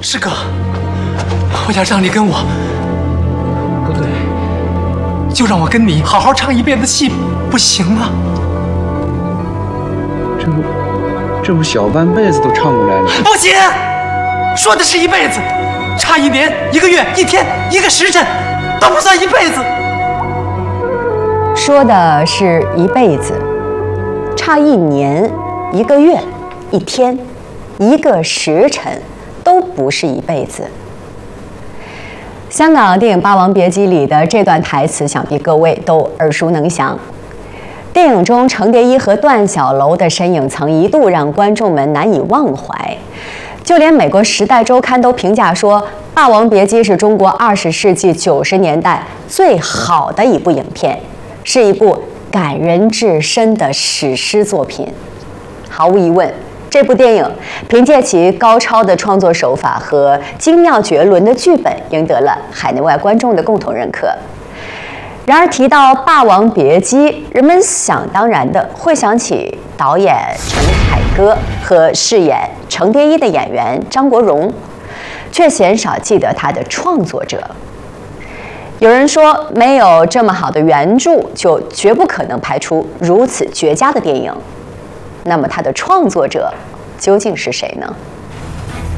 师哥，我想让你跟我，不对，就让我跟你好好唱一辈子戏，不行吗？ 这不小半辈子都唱不来了。 不行，说的是一辈子，差1年、1个月、1天、1个时辰，都不算一辈子。 说的是一辈子，差1年、1个月、1天、1个时辰，都不是一辈子。香港电影《霸王别姬》里的这段台词，想必各位都耳熟能详。电影中程蝶衣和段小楼的身影曾一度让观众们难以忘怀，就连美国《时代周刊》都评价说，《霸王别姬》是中国20世纪90年代最好的一部影片，是一部感人至深的史诗作品。毫无疑问，这部电影凭借其高超的创作手法和精妙绝伦的剧本，赢得了海内外观众的共同认可。然而提到《霸王别姬》，人们想当然的会想起导演陈凯歌和饰演程蝶衣的演员张国荣，却鲜少记得他的创作者。有人说，没有这么好的原著，就绝不可能拍出如此绝佳的电影。那么，他的创作者究竟是谁呢？